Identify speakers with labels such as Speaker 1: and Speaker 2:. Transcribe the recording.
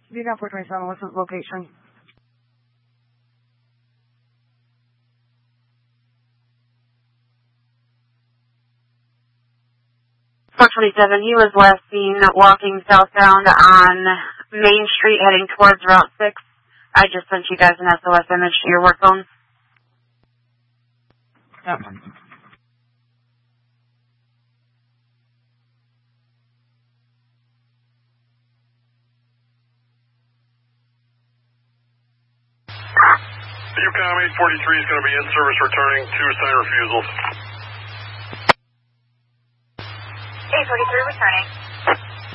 Speaker 1: Beacon 427, what's his location?
Speaker 2: 427, he was last seen walking southbound on Main Street heading towards Route 6. I just sent you guys an SOS image to your work phone.
Speaker 1: Yep.
Speaker 3: UCOM 843 is going to be in service returning to sign refusals.
Speaker 4: 843 returning.